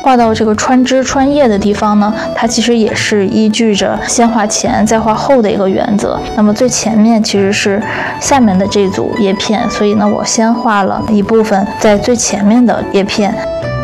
画到这个穿枝穿叶的地方呢，它其实也是依据着先画前再画后的一个原则。那么最前面其实是下面的这组叶片，所以呢我先画了一部分在最前面的叶片。